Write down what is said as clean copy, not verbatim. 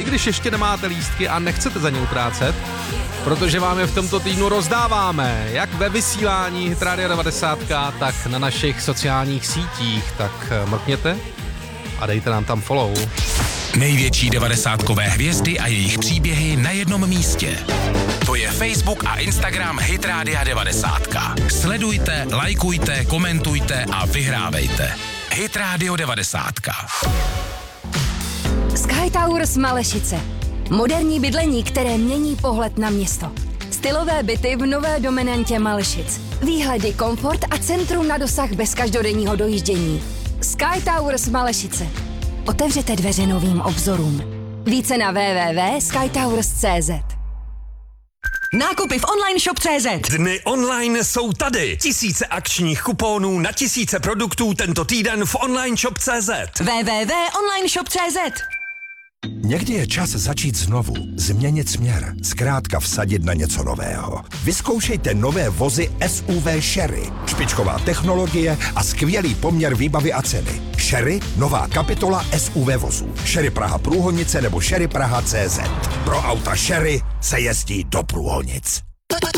když ještě nemáte lístky a nechcete za ně utrácet, protože vám je v tomto týdnu rozdáváme, jak ve vysílání Hit Radio 90, tak na našich sociálních sítích, tak mrkněte a dejte nám tam follow. Největší 90kové hvězdy a jejich příběhy na jednom místě. To je Facebook a Instagram Hit Rádia 90. Sledujte, lajkujte, komentujte a vyhrávejte. Hit Radio 90. Sky Towers Malešice. Moderní bydlení, které mění pohled na město. Stylové byty v nové dominantě Malešic. Výhledy, komfort a centrum na dosah bez každodenního dojíždění. Sky Towers Malešice. Otevřete dveře novým obzorům. Více na www.skytowers.cz. Nákupy v online shop.cz. Dny online jsou tady. Tisíce akčních kuponů na tisíce produktů tento týden v online shop.cz. www.onlineshop.cz. Někdy je čas začít znovu, změnit směr, zkrátka vsadit na něco nového. Vyzkoušejte nové vozy SUV Sherry. Špičková technologie a skvělý poměr výbavy a ceny. Sherry, nová kapitola SUV vozů. Sherry Praha Průhonice nebo Sherry Praha CZ. Pro auta Sherry se jezdí do Průhonic.